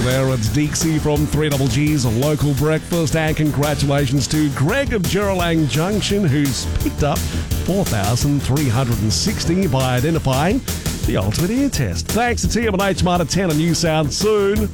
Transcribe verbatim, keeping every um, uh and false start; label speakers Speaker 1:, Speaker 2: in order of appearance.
Speaker 1: there. It's Dixie from three G's Local Breakfast. And congratulations to Greg of Jeralang Junction, who's picked up four thousand three hundred sixty by identifying the ultimate ear test. Thanks to T M and H Marta ten, and you sound soon.